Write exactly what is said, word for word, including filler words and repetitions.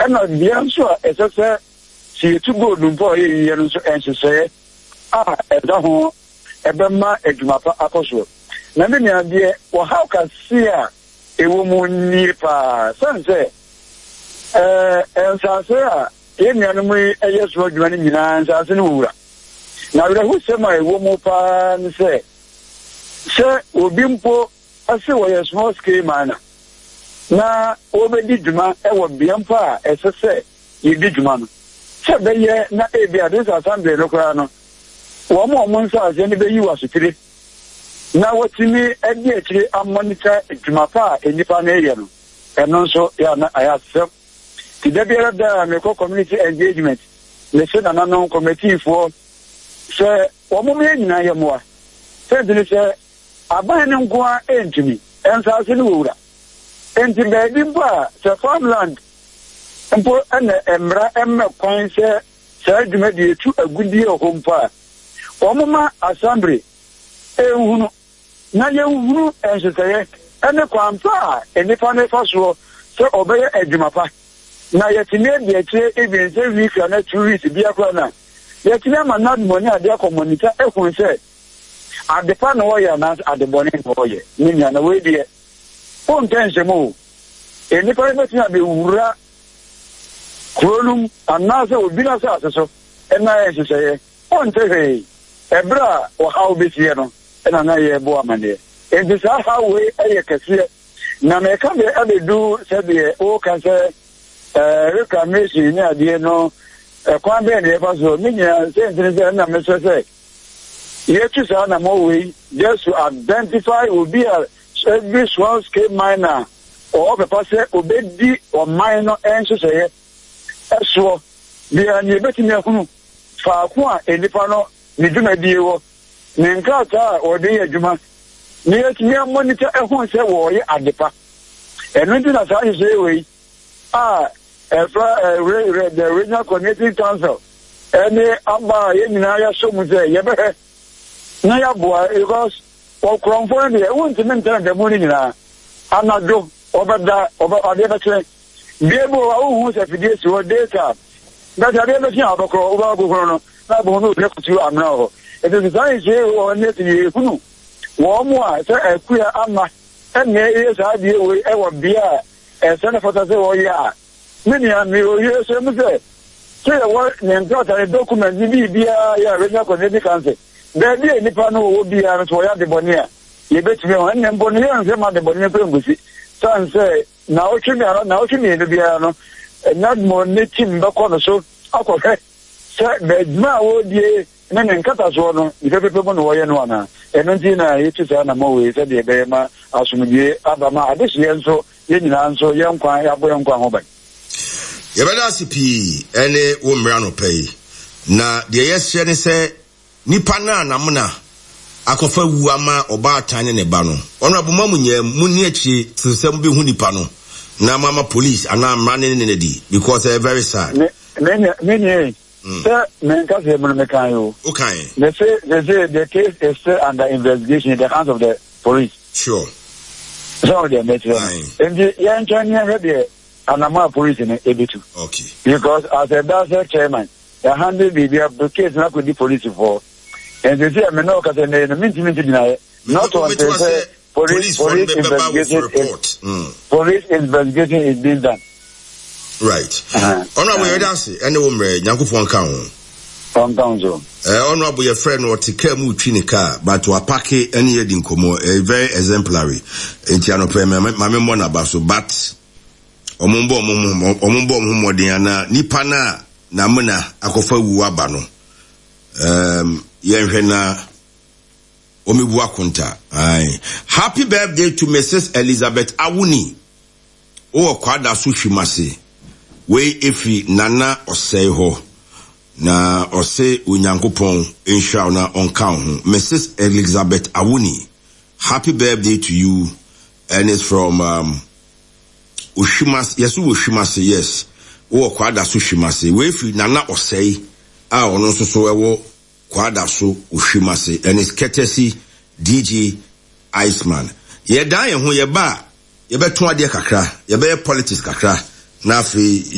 and not the answer as I said, see to go to boy and so say, ah, at the home, a bema at Mapa Apostle. Namina, dear, or how can see a woman near pa, son say, uh, and Sasera, in Yanami, a yes, road running in answers in Ura. Now, who say my woman pa and say, Sir, Ubimpo, I say, why a small scale manner. Na obedi djuma e wo biampa e se se ye di djuma no se be ye na e bia this assembly no kra no wo mo mo nsa ase ni be yi wasotire na wotimi e di akire amonitor djuma pa enipa na ye no e no so ya na aya se ti de bia da me ko community engagement le se na non committee for se wo mo me nyina ye mo a se di se aban ne nko a entimi ensa ase ni wura enti baby mpa se farmland mpo ene emra emme kwan se se dwuma de etu agudi e hompa omuma assembly ehunu na ye hunu ensese ene kwampa ene pa ne faso se obeye adwuma pa na ye tine de eche even se week na two weeks bia kwa na ye tine ma na money ade community ehun se adepa na wo ya na adebone wo ye ni nya na we de on tense mo eni pa me tia be wura kolum anase obina sa aseso ena ye sese on te he ebra o how be tie no ena na ye bo amane e bi sa how we eye kase na me ka be e do se be o kan se eh reclamation ni ade no e kwa be ne fa so ni nya se ntin na me so se ye tu sa na mo we just to identify will be a every small scale miner or the person obedi or minor enso say eso bi ani beti me hunu fa ko a enipa no ni dwuma die wo ni nkata o de adwuma ni etimi monitor ehun se wo ye adepa enu ndi na sa say we ah efra the regional coordinating council eni amba ye nyina ya so mu say ye be na ya boa because o kronfo ne e won ti men tan da mu ni nyina anado obada oba ade ba che biebo wa hu se fidie si o data na da de be ti abokro oba agogoro no na bo no be kutu amna ho e de design je o ne ti hunu wo mu a se akuya ama ene e sa die we e wo bia e se na foto se wo ya mini an mi o ye se mu se se wo ne ndota document ni bi bia ya regional community council there be any plan wo bia no so ya de bonia ye betime ho enne bonia nse ma de bonia pengusi san say na o twimi ara na o twimi no bia no enya mo ne tim be ko no so akọhwe se be ma wo die na ne nkata so no ife pepe mo no wo ye no ana eno nti na ye tu sa na mo we se de be ma asumdie abama adehye nso ye nyina nso ye nkwan ya bo ye nkwan ho ban ye beda sipi ene wo mra no pay na de ye hye ne se nipa na na muna akofa wu ama oba atane ne ba no ono aboma munye munni achi sesem be hu nipa no na mama police ana amra ne ne di because they very sad ne ne ne sir men ka se mun me kan yo okay they say they say the case is still under investigation in the hands of the police sure so they make it and the yan chanya here anama police ne ebitu okay because as a dance chairman the handle be the case na could the police for and they say me no ka se ne minti minti dinaye not on say police police investigation is police investigation is being done right honorable yedase ene wo mre nyankopon kan ho on down so eh honorable your friend what tika mu twi ni car but wa pack ene ye di nkomo very exemplary enti anope ma me mo na ba so but omumbo omumbo omumbo omumbo de na nipa na na muna akofa wu aba no um yenhwe na omebu akunta ai happy birthday to Missus Elizabeth Awuni o kwada so hwimase we efi nana osei ho na ose unyankopon insha na onka ho Missus Elizabeth Awuni happy birthday to you and it's from um Ushimas yes Ushimase yes o kwada so hwimase we efi nana osei a ono so so ewo kwada so Ushimase and it's courtesy D J Iceman ye dan ye ho ye ba ye beto ade kakra ye be politics kakra na afi